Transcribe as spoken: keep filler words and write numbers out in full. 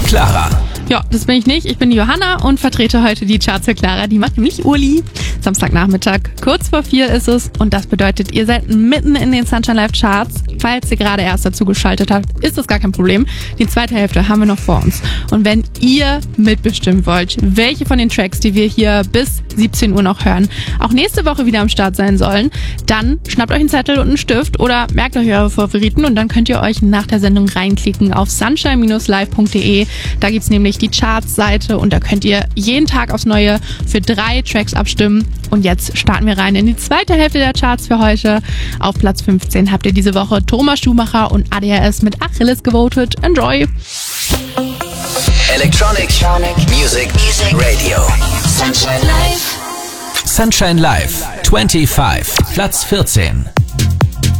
Clara. Ja, das bin ich nicht. Ich bin die Johanna und vertrete heute die Charts für Clara. Die macht nämlich Uli. Samstagnachmittag, kurz vor vier ist es. Und das bedeutet, ihr seid mitten in den Sunshine Live Charts. Falls ihr gerade erst dazu geschaltet habt, ist das gar kein Problem. Die zweite Hälfte haben wir noch vor uns. Und wenn ihr mitbestimmen wollt, welche von den Tracks, die wir hier bis siebzehn Uhr noch hören, auch nächste Woche wieder am Start sein sollen, dann schnappt euch einen Zettel und einen Stift oder merkt euch eure Favoriten und dann könnt ihr euch nach der Sendung reinklicken auf sunshine Bindestrich live Punkt de. Da gibt's nämlich die Charts-Seite und da könnt ihr jeden Tag aufs Neue für drei Tracks abstimmen. Und jetzt starten wir rein in die zweite Hälfte der Charts für heute. Auf Platz fünfzehn habt ihr diese Woche Thomas Schumacher und A D R S mit Achilles gewotet. Enjoy! Electronic, Electronic Music, Music Radio. Sunshine Live. Sunshine Live, fünfundzwanzig, Platz vierzehn.